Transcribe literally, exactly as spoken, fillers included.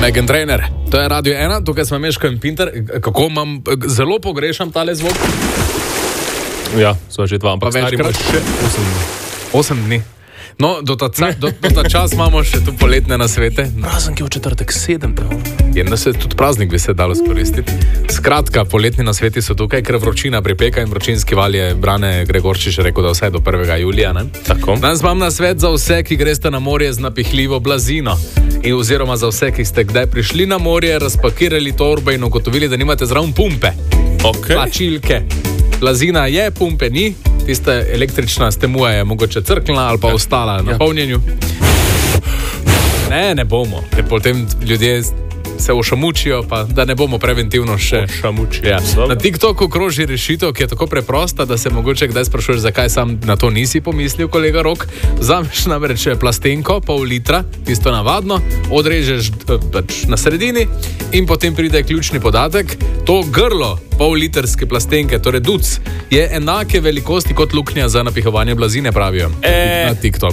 Meghan Trainor, to je Radio ena, tukaj smo Meško in Pinter. Kako imam, zelo pogrešam tale zvok. Ja, so že dva, ampak stari imaš še osem dni. No, do ta, do, do ta čas imamo še tu poletne nasvete. Prazen, ki je v četrtek sedem. Je, da se tudi praznik bi se dalo skoristiti. Skratka, poletni nasveti so tukaj, ker vročina pripeka in vročinski val je Brane Gregorčič rekel, da vse do prvega julija. Ne? Tako. Danes imam nasvet za vse, ki greste na morje z napihljivo blazino. In oziroma za vse, ki ste kdaj prišli na morje, razpakirali torbe in ugotovili, da nimate zraven pumpe. Okay. Plačilke. Blazina je, pumpe ni. Tista električna stemuja je mogoče crknila ali pa ostala na polnjenju. Ne, ne bomo. Ker potem ljudje se ošamučijo, pa da ne bomo preventivno še ošamučijo. Ja. Na TikToku kroži rešitev, ki je tako preprosta, da se mogoče kdaj sprašuješ, zakaj sam na to nisi pomislil, kolega Rok. Vzameš namreč plastenko, pol litra, tisto navadno, odrežeš pač na sredini in potem pride ključni podatek. To grlo pol litrske plastenke, torej duc, je enake velikosti kot luknja za napihovanje blazine, pravijo e, na TikToku.